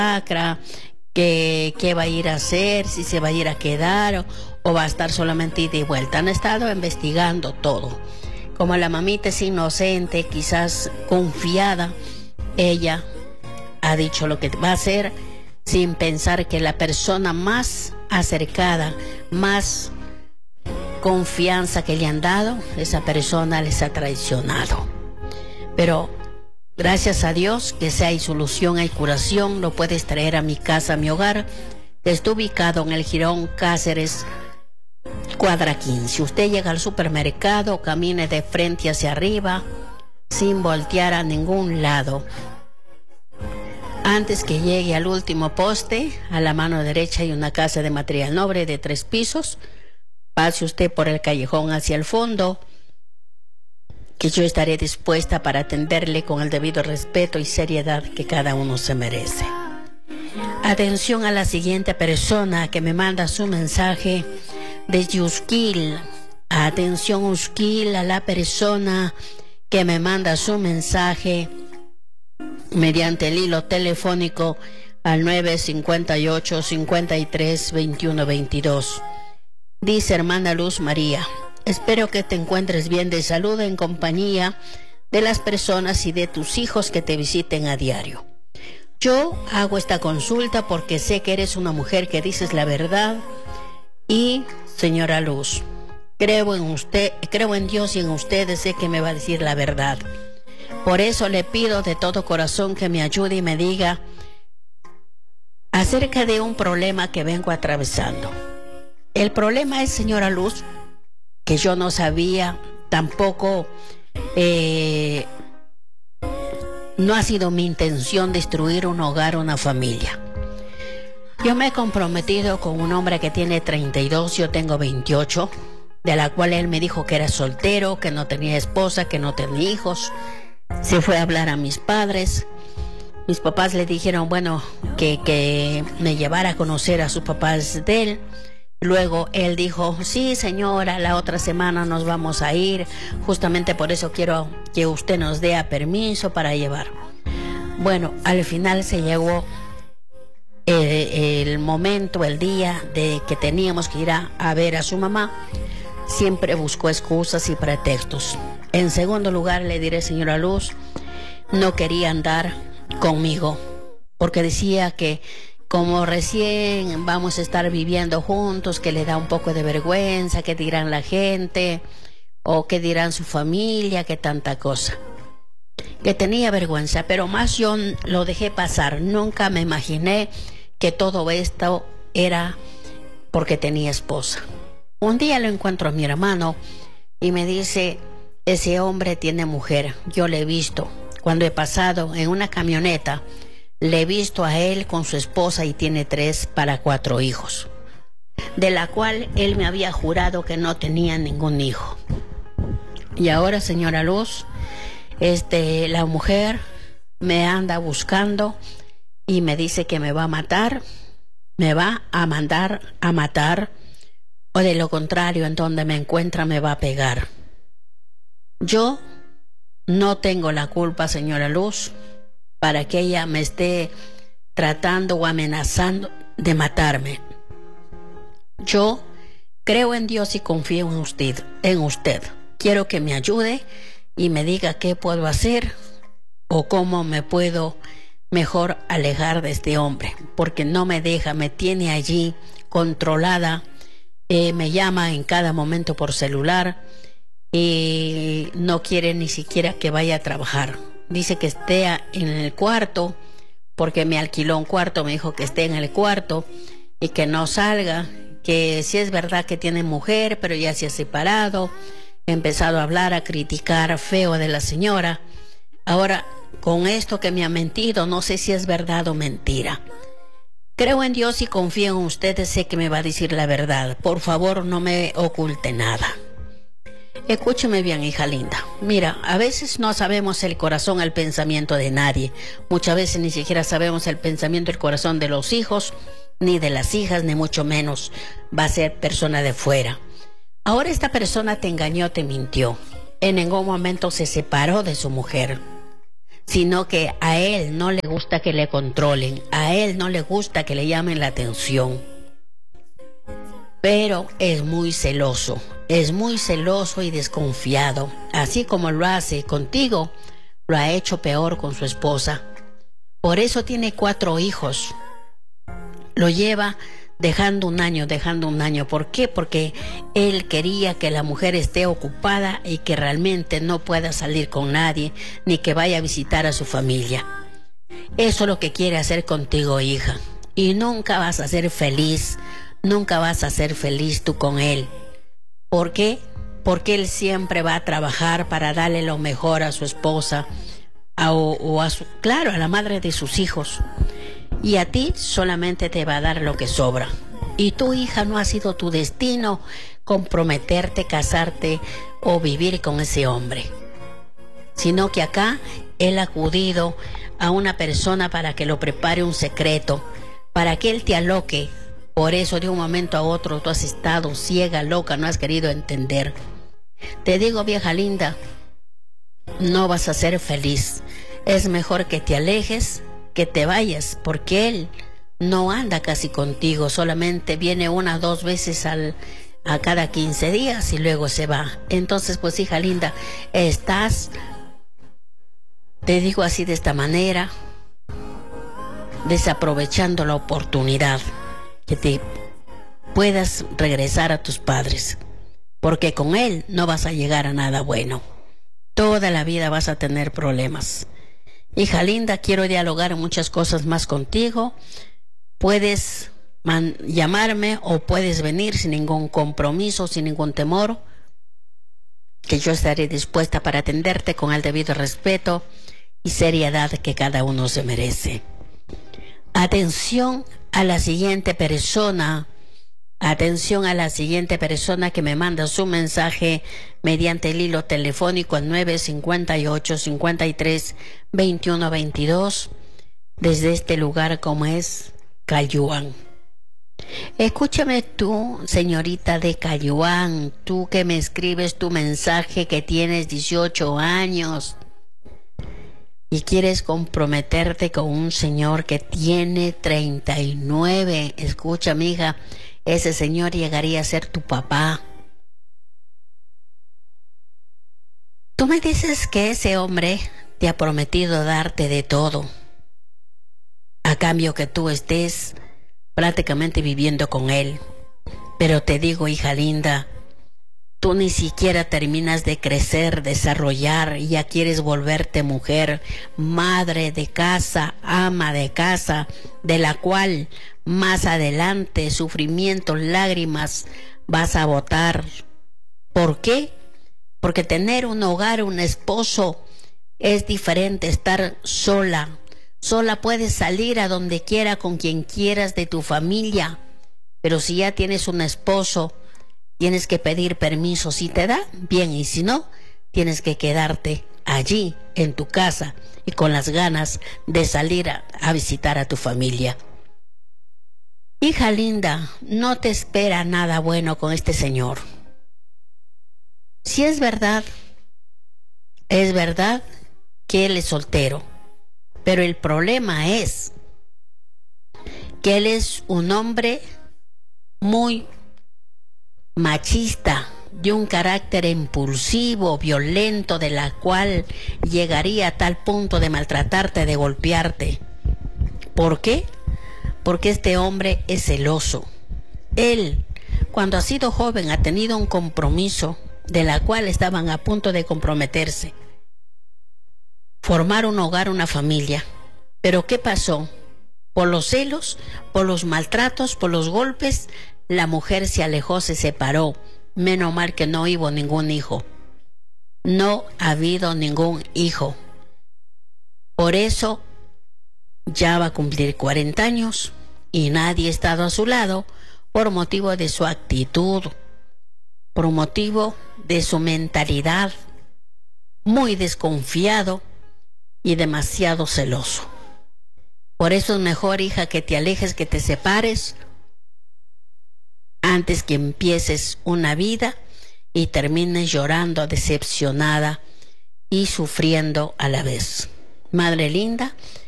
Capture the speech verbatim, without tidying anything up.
lacra, que, qué va a ir a hacer, si se va a ir a quedar o, o va a estar solamente ida y vuelta. Han estado investigando todo. Como la mamita es inocente, quizás confiada, ella ha dicho lo que va a hacer sin pensar que la persona más acercada, más confianza que le han dado, esa persona les ha traicionado. Pero gracias a Dios que si hay solución, hay curación, lo puedes traer a mi casa, a mi hogar, que está ubicado en el Jirón Cáceres, cuadra quince. Usted llega al supermercado, camine de frente hacia arriba, sin voltear a ningún lado. Antes que llegue al último poste, a la mano derecha hay una casa de material noble de tres pisos. Pase usted por el callejón hacia el fondo, que yo estaré dispuesta para atenderle con el debido respeto y seriedad que cada uno se merece. Atención a la siguiente persona que me manda su mensaje desde Usquil. Atención Usquil, a la persona que me manda su mensaje mediante el hilo telefónico al nueve cinco ocho, cinco tres, veintiuno veintidós. Dice: hermana Luz María, espero que te encuentres bien de salud en compañía de las personas y de tus hijos que te visiten a diario. Yo hago esta consulta porque sé que eres una mujer que dices la verdad y, señora Luz, creo en usted, creo en Dios y en ustedes, sé que me va a decir la verdad. Por eso le pido de todo corazón que me ayude y me diga acerca de un problema que vengo atravesando. El problema es, señora Luz, que yo no sabía, tampoco, eh, no ha sido mi intención destruir un hogar o una familia. Yo me he comprometido con un hombre que tiene treinta y dos, yo tengo veintiocho, de la cual él me dijo que era soltero, que no tenía esposa, que no tenía hijos. Se fue a hablar a mis padres. Mis papás le dijeron, bueno, que, que me llevara a conocer a sus papás de él. Luego él dijo, sí señora, la otra semana nos vamos a ir, justamente por eso quiero que usted nos dé permiso para llevar. Bueno, al final se llegó el, el momento, el día de que teníamos que ir a, a ver a su mamá. Siempre buscó excusas y pretextos. En segundo lugar, le diré, señora Luz, no quería andar conmigo porque decía que como recién vamos a estar viviendo juntos, que le da un poco de vergüenza, que dirán la gente o que dirán su familia, que tanta cosa. Que tenía vergüenza, pero más yo lo dejé pasar. Nunca me imaginé que todo esto era porque tenía esposa. Un día lo encuentro a mi hermano y me dice, ese hombre tiene mujer, yo le he visto. Cuando he pasado en una camioneta, le he visto a él con su esposa y tiene tres para cuatro hijos, de la cual él me había jurado que no tenía ningún hijo. Y ahora, señora Luz, este, la mujer me anda buscando y me dice que me va a matar, me va a mandar a matar, o de lo contrario, en donde me encuentra me va a pegar. Yo no tengo la culpa, señora Luz, para que ella me esté tratando o amenazando de matarme. Yo creo en Dios y confío en usted, en usted. Quiero que me ayude y me diga qué puedo hacer o cómo me puedo mejor alejar de este hombre, porque no me deja, me tiene allí controlada, eh, me llama en cada momento por celular y no quiere ni siquiera que vaya a trabajar. Dice que esté en el cuarto, porque me alquiló un cuarto, me dijo que esté en el cuarto y que no salga, que sí es verdad que tiene mujer, pero ya se ha separado. He empezado a hablar, a criticar feo de la señora. Ahora, con esto que me ha mentido, no sé si es verdad o mentira. Creo en Dios y confío en ustedes, sé que me va a decir la verdad. Por favor, no me oculte nada. Escúcheme bien, hija linda. Mira, a veces no sabemos el corazón, el pensamiento de nadie. Muchas veces ni siquiera sabemos el pensamiento, el corazón de los hijos, ni de las hijas, ni mucho menos va a ser persona de fuera. Ahora esta persona te engañó, te mintió. En ningún momento se separó de su mujer. sino que a él no le gusta que le controlen, a él no le gusta que le llamen la atención. Pero es muy celoso, es muy celoso y desconfiado. Así como lo hace contigo, lo ha hecho peor con su esposa. Por eso tiene cuatro hijos. Lo lleva dejando un año, dejando un año. ¿Por qué? Porque él quería que la mujer esté ocupada y que realmente no pueda salir con nadie, ni que vaya a visitar a su familia. Eso es lo que quiere hacer contigo, hija. Y nunca vas a ser feliz, nunca vas a ser feliz tú con él. ¿Por qué? Porque él siempre va a trabajar para darle lo mejor a su esposa, a, o, o a su, claro, a la madre de sus hijos. Y a ti solamente te va a dar lo que sobra. Y tu hija, no ha sido tu destino comprometerte, casarte o vivir con ese hombre. Sino que acá él ha acudido a una persona para que lo prepare un secreto, para que él te aloque. Por eso de un momento a otro tú has estado ciega, loca, no has querido entender. Te digo, vieja linda, no vas a ser feliz. Es mejor que te alejes, que te vayas, porque él no anda casi contigo, solamente viene una o dos veces al, a cada quince días y luego se va. Entonces, pues, hija linda, estás, te digo así de esta manera, desaprovechando la oportunidad que te puedas regresar a tus padres, porque con él no vas a llegar a nada bueno. Toda la vida vas a tener problemas. Hija linda, quiero dialogar muchas cosas más contigo. Puedes man- llamarme o puedes venir sin ningún compromiso, sin ningún temor, que yo estaré dispuesta para atenderte con el debido respeto y seriedad que cada uno se merece. Atención a la siguiente persona. Atención a la siguiente persona que me manda su mensaje mediante el hilo telefónico al nueve cinco ocho, cinco tres, veintiuno veintidós desde este lugar como es Cayuán. Escúchame tú, señorita de Cayuán, tú que me escribes tu mensaje que tienes dieciocho años y quieres comprometerte con un señor que tiene treinta y nueve. Escucha, mija, ese señor llegaría a ser tu papá. Tú me dices que ese hombre te ha prometido darte de todo, a cambio que tú estés prácticamente viviendo con él. Pero te digo, hija linda, tú ni siquiera terminas de crecer, desarrollar, y ya quieres volverte mujer, madre de casa, ama de casa, de la cual más adelante sufrimientos, lágrimas vas a botar. ¿Por qué? Porque tener un hogar, un esposo, es diferente. Estar sola. Sola puedes salir a donde quiera, con quien quieras de tu familia. Pero si ya tienes un esposo, tienes que pedir permiso. Si te da, bien, y si no, tienes que quedarte allí, en tu casa, y con las ganas de salir a, a visitar a tu familia. Hija linda, no te espera nada bueno con este señor. Si es verdad, es verdad que él es soltero, pero el problema es que él es un hombre muy machista, de un carácter impulsivo, violento, de la cual llegaría a tal punto de maltratarte, de golpearte. ¿Por qué? Porque este hombre es celoso. Él, cuando ha sido joven, ha tenido un compromiso de la cual estaban a punto de comprometerse, formar un hogar, una familia. Pero ¿qué pasó? Por los celos, por los maltratos, por los golpes, la mujer se alejó, se separó. Menos mal que no hubo ningún hijo. No ha habido ningún hijo. Por eso ya va a cumplir cuarenta años y nadie ha estado a su lado por motivo de su actitud, por motivo de su mentalidad, muy desconfiado y demasiado celoso. Por eso es mejor, hija, que te alejes, que te separes, antes que empieces una vida y termines llorando, decepcionada y sufriendo a la vez. Madre linda,